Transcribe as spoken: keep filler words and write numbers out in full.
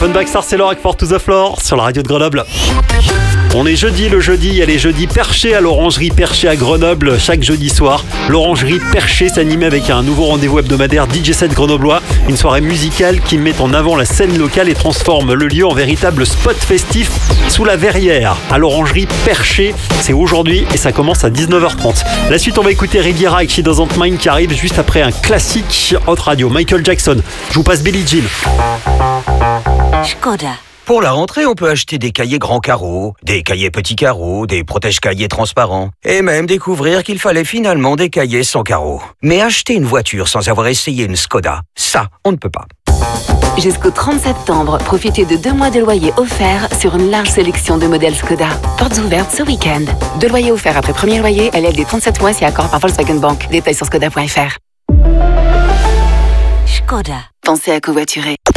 Offenbach, Sarcelor for to the floor sur la radio de Grenoble. On est jeudi, le jeudi, il y a les jeudis perchés à l'Orangerie Perchée à Grenoble. Chaque jeudi soir, l'Orangerie Perchée s'anime avec un nouveau rendez-vous hebdomadaire D J set grenoblois. Une soirée musicale qui met en avant la scène locale et transforme le lieu en véritable spot festif sous la verrière. À l'Orangerie Perchée, c'est aujourd'hui et ça commence à dix-neuf heures trente. La suite, on va écouter Riviera avec She Doesn't Mind qui arrive juste après un classique Hot Radio. Michael Jackson, je vous passe Billie Jean. Skoda. Pour la rentrée, on peut acheter des cahiers grands carreaux, des cahiers petits carreaux, des protège-cahiers transparents, et même découvrir qu'il fallait finalement des cahiers sans carreaux. Mais acheter une voiture sans avoir essayé une Skoda, ça, on ne peut pas. Jusqu'au trente septembre, profitez de deux mois de loyer offerts sur une large sélection de modèles Skoda. Portes ouvertes ce week-end. Deux loyers offerts après premier loyer, L L D trente-sept mois si accord par Volkswagen Bank. Détails sur skoda point f r. Skoda. Pensez à covoiturer.